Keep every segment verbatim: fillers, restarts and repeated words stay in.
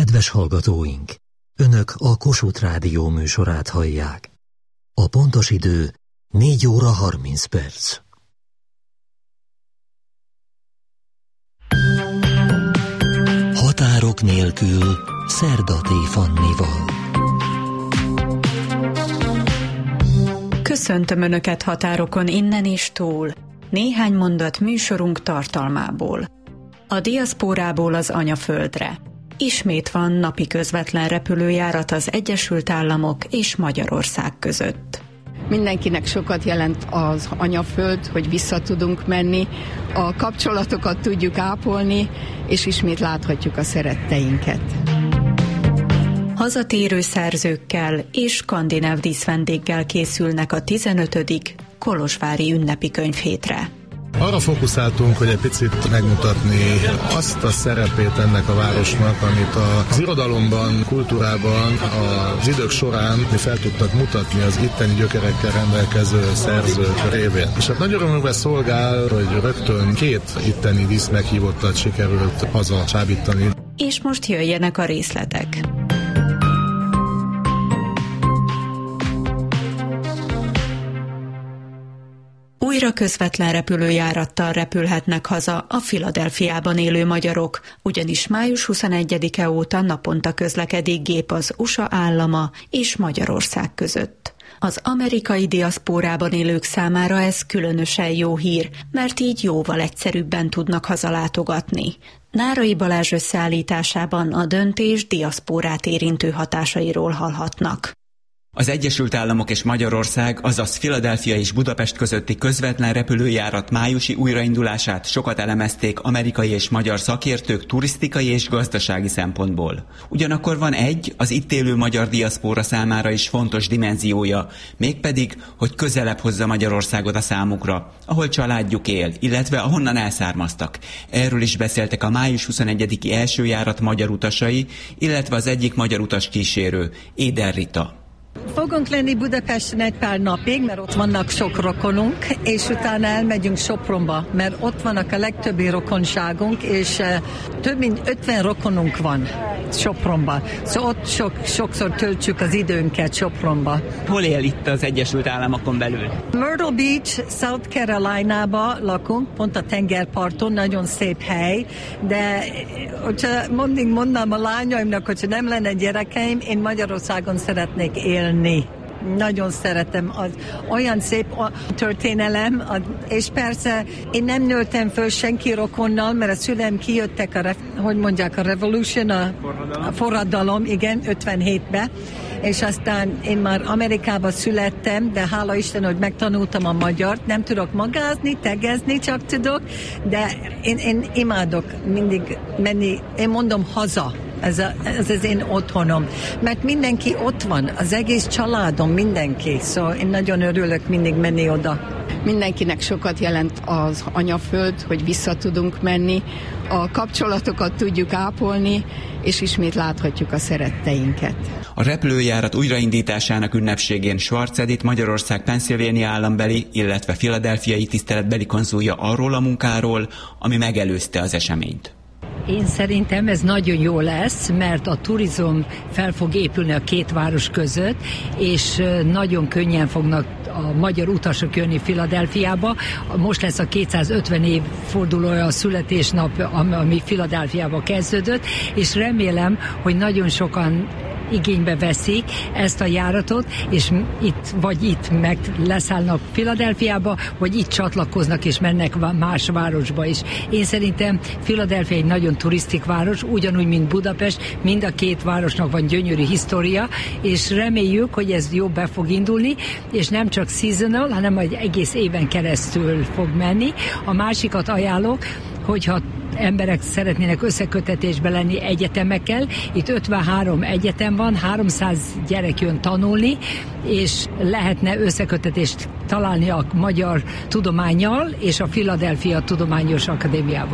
Kedves hallgatóink! Önök a Kossuth Rádió műsorát hallják. A pontos idő négy óra harminc perc. Határok nélkül Szerdaté Fannival. Köszöntöm Önöket határokon innen és túl. Néhány mondat műsorunk tartalmából. A diaszpórából az anyaföldre. Ismét van napi közvetlen repülőjárat az Egyesült Államok és Magyarország között. Mindenkinek sokat jelent az anyaföld, hogy vissza tudunk menni, a kapcsolatokat tudjuk ápolni, és ismét láthatjuk a szeretteinket. Hazatérő szerzőkkel és skandináv díszvendéggel készülnek a tizenötödik kolozsvári ünnepi könyvhétre. Arra fókuszáltunk, hogy egy picit megmutatni azt a szerepét ennek a városnak, amit az irodalomban, kultúrában az idők során mi fel tudtak mutatni az itteni gyökerekkel rendelkező szerzők révén. És hát nagy örömünkre szolgál, hogy rögtön két itteni díszmeghívottat sikerült haza csábítani. És most jöjjenek a részletek. Újra közvetlen repülőjárattal repülhetnek haza a Philadelphiában élő magyarok, ugyanis május huszonegyedike óta naponta közlekedik gép az u es á állama és Magyarország között. Az amerikai diaszpórában élők számára ez különösen jó hír, mert így jóval egyszerűbben tudnak hazalátogatni. Nárai Balázs összeállításában a döntés diaszpórát érintő hatásairól hallhatnak. Az Egyesült Államok és Magyarország, azaz Philadelphia és Budapest közötti közvetlen repülőjárat májusi újraindulását sokat elemezték amerikai és magyar szakértők turisztikai és gazdasági szempontból. Ugyanakkor van egy, az itt élő magyar diaszpóra számára is fontos dimenziója, mégpedig, hogy közelebb hozza Magyarországot a számukra, ahol családjuk él, illetve ahonnan elszármaztak. Erről is beszéltek a május huszonegyediki első járat magyar utasai, illetve az egyik magyar utas kísérő, Éder Rita. Fogunk lenni Budapesten egy pár napig, mert ott vannak sok rokonunk, és utána elmegyünk Sopronba, mert ott vannak a legtöbbi rokonságunk, és uh, több mint ötven rokonunk van Sopronba. Szóval ott sok, sokszor töltsük az időnket Sopronba. Hol él itt az Egyesült Államokon belül? Myrtle Beach, South Carolina-ba lakunk, pont a tengerparton, nagyon szép hely, de hogyha mindig mondnám a lányaimnak, hogyha nem lenne gyerekeim, én Magyarországon szeretnék élni. Nagyon szeretem, az olyan szép a történelem, a, és persze én nem nőttem föl senki rokonnal, mert a szüleim kijöttek a, hogy mondják, a revolution, a, a forradalom, igen, ötvenhétben, és aztán én már Amerikában születtem, de hála Isten, hogy megtanultam a magyart, nem tudok magázni, tegezni csak tudok, de én, én imádok mindig menni, én mondom haza. Ez, a, ez az én otthonom. Mert mindenki ott van, az egész családom, mindenki. Szóval én nagyon örülök mindig menni oda. Mindenkinek sokat jelent az anyaföld, hogy vissza tudunk menni, a kapcsolatokat tudjuk ápolni, és ismét láthatjuk a szeretteinket. A repülőjárat újraindításának ünnepségén Schwarz Edith, Magyarország Pennsylvania állambeli, illetve Philadelphiai tiszteletbeli konzulja arról a munkáról, ami megelőzte az eseményt. Én szerintem ez nagyon jó lesz, mert a turizm fel fog épülni a két város között, és nagyon könnyen fognak a magyar utasok jönni Philadelphiába. Most lesz a kétszázötven év fordulója a születésnap, ami Philadelphiába kezdődött, és remélem, hogy nagyon sokan igénybe veszik ezt a járatot, és itt vagy itt meg leszállnak Philadelphiába, vagy itt csatlakoznak és mennek más városba is. Én szerintem Philadelphia egy nagyon turisztik város, ugyanúgy, mint Budapest, mind a két városnak van gyönyörű história, és reméljük, hogy ez jó be fog indulni, és nem csak seasonal, hanem egy egész éven keresztül fog menni. A másikat ajánlok, hogyha emberek szeretnének összekötetésbe lenni egyetemekkel. Itt ötvenhárom egyetem van, háromszáz gyerek jön tanulni, és lehetne összekötetést találni a magyar tudománnyal és a Philadelphia Tudományos Akadémiával.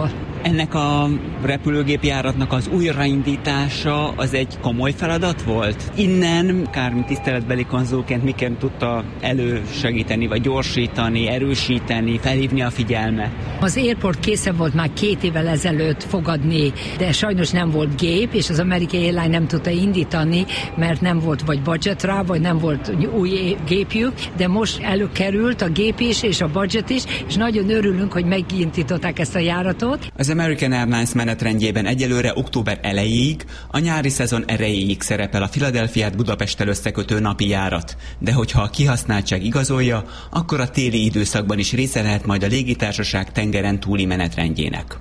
Ennek a repülőgépjáratnak az újraindítása az egy komoly feladat volt? Innen, akár tiszteletbeli konzulként miként tudta elősegíteni, vagy gyorsítani, erősíteni, felhívni a figyelmet? Az airport készen volt már két évvel ezelőtt fogadni, de sajnos nem volt gép, és az American Airlines nem tudta indítani, mert nem volt vagy budget rá, vagy nem volt új gépjük, de most előkerült a gép is, és a budget is, és nagyon örülünk, hogy megindították ezt a járatot. Az American Airlines menetrendjében egyelőre október elejéig, a nyári szezon erejéig szerepel a Philadelphiát Budapesttel összekötő napi járat, de hogyha a kihasználtság igazolja, akkor a téli időszakban is része lehet majd a légitársaság tengeren túli menetrendjének.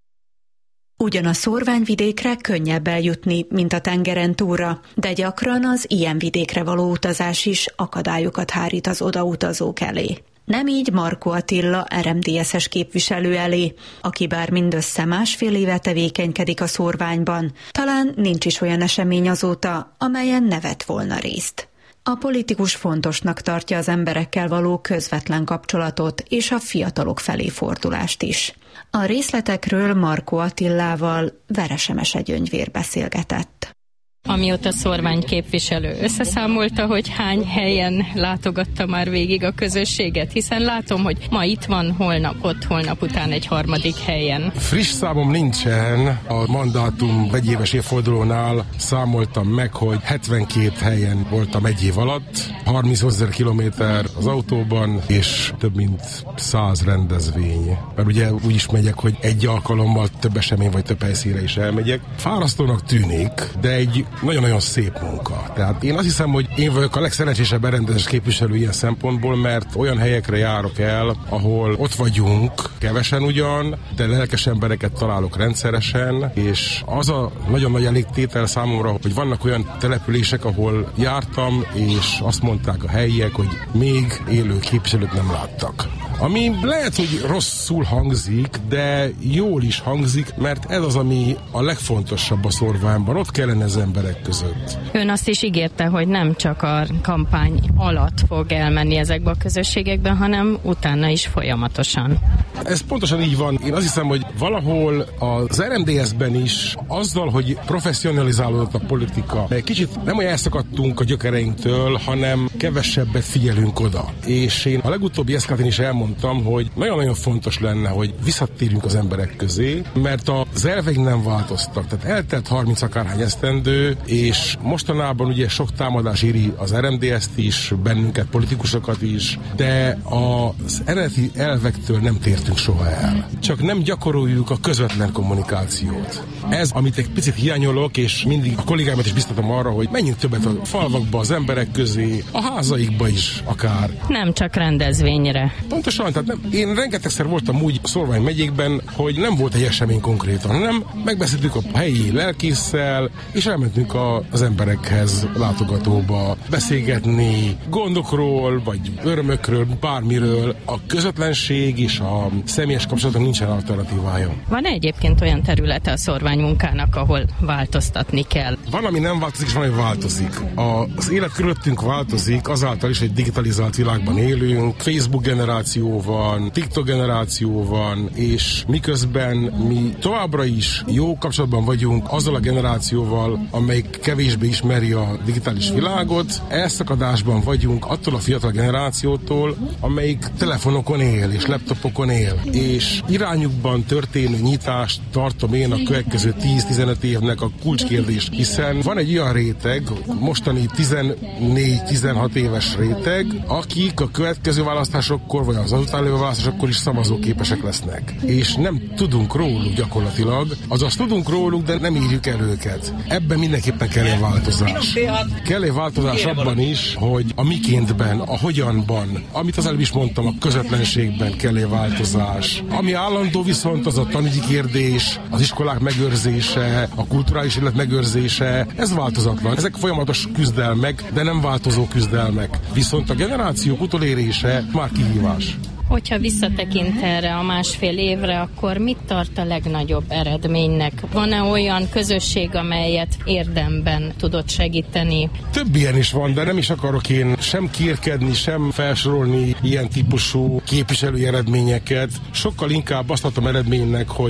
Ugyan a szórványvidékre könnyebb eljutni, mint a tengeren túlra, de gyakran az ilyen vidékre való utazás is akadályokat hárít az odautazók elé. Nem így Markó Attila er em dé es-es képviselő elé, aki bár mindössze másfél éve tevékenykedik a szórványban, talán nincs is olyan esemény azóta, amelyen ne vett volna részt. A politikus fontosnak tartja az emberekkel való közvetlen kapcsolatot és a fiatalok felé fordulást is. A részletekről Markó Attilával Veresemese Gyöngyvér beszélgetett. Amióta szórvány képviselő összeszámolta, hogy hány helyen látogatta már végig a közösséget, hiszen látom, hogy ma itt van, holnap ott, holnap után egy harmadik helyen. Friss számom nincsen, a mandátum egyéves évfordulónál számoltam meg, hogy hetvenkét helyen voltam egy év alatt, harmincezer kilométer az autóban, és több mint száz rendezvény. Mert ugye úgy is megyek, hogy egy alkalommal több esemény vagy több helyszínre is elmegyek. Fárasztónak tűnik, de egy nagyon-nagyon szép munka. Tehát én azt hiszem, hogy én vagyok a legszerencsésebb berendezés képviselő ilyen szempontból, mert olyan helyekre járok el, ahol ott vagyunk, kevesen ugyan, de lelkes embereket találok rendszeresen, és az a nagyon nagy elégtétel számomra, hogy vannak olyan települések, ahol jártam, és azt mondták a helyiek, hogy még élő képviselőt nem láttak. Ami lehet, hogy rosszul hangzik, de jól is hangzik, mert ez az, ami a legfontosabb a szórványban. Ott kellene az emberek között. Ön azt is ígérte, hogy nem csak a kampány alatt fog elmenni ezekbe a közösségekbe, hanem utána is folyamatosan. Ez pontosan így van. Én azt hiszem, hogy valahol az er em dé es-ben is azzal, hogy professzionalizálódott a politika, egy kicsit nem olyan elszakadtunk a gyökereinktől, hanem kevesebbet figyelünk oda. És én a legutóbbi eszkátén is elmondtam, hogy nagyon-nagyon fontos lenne, hogy visszatérjünk az emberek közé, mert az elveink nem változtak. Tehát eltelt harminc akárhány esztendő, és mostanában ugye sok támadás éri az er em dé es-t is, bennünket, politikusokat is, de az eredeti elvektől nem tértünk soha el. Csak nem gyakoroljuk a közvetlen kommunikációt. Ez, amit egy picit hiányolok, és mindig a kollégámat is biztatom arra, hogy menjünk többet a falvakba, az emberek közé, a házaikba is akár. Nem csak rendezvényre. Pontosan, tehát nem, én rengetegszer voltam úgy Szórvány megyékben, hogy nem volt egy esemény konkrétan, hanem megbeszéltük a helyi lelkésszel, és elmentünk a, az emberekhez látogatóba beszélgetni gondokról, vagy örömökről, bármiről. A közvetlenség és a személyes kapcsolatok nincsen alternatívája. Van egyébként olyan területe a szórványmunkának, ahol változtatni kell? Van, ami nem változik, és van, ami változik. A, az élet körülöttünk változik, azáltal is, hogy digitalizált világban élünk, Facebook generáció van, TikTok generáció van, és miközben mi továbbra is jó kapcsolatban vagyunk azzal a generációval, amelyik kevésbé ismeri a digitális világot, elszakadásban vagyunk attól a fiatal generációtól, amelyik telefonokon él és laptopokon él. És irányukban történő nyitást tartom én a következő tíz-tizenöt évnek a kulcskérdés, hiszen van egy olyan réteg, mostani tizennégy-tizenhat éves réteg, akik a következő választásokkor, vagy az azután lévő választásokkor is szavazóképesek lesznek. És nem tudunk róluk gyakorlatilag, azaz tudunk róluk, de nem írjuk el őket. Ebben mindenképpen kell egy változás. Kell egy változás abban is, hogy a mikéntben, a hogyanban, amit az előbb is mondtam, a közvetlenségben kell egy változás. Ami állandó viszont az a tanügyi kérdés, az iskolák megőrzése, a kulturális élet megőrzése, ez változatlan. Ezek folyamatos küzdelmek, de nem változó küzdelmek. Viszont a generációk utolérése már kihívás. Hogyha visszatekint erre a másfél évre, akkor mit tart a legnagyobb eredménynek? Van-e olyan közösség, amelyet érdemben tudott segíteni? Több ilyen is van, de nem is akarok én sem kérkedni, sem felsorolni ilyen típusú képviselői eredményeket. Sokkal inkább azt adtam eredménynek, hogy